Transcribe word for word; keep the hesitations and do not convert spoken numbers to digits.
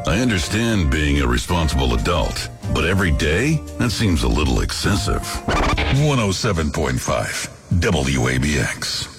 I understand being a responsible adult, but every day? That seems a little excessive. one oh seven point five W A B X.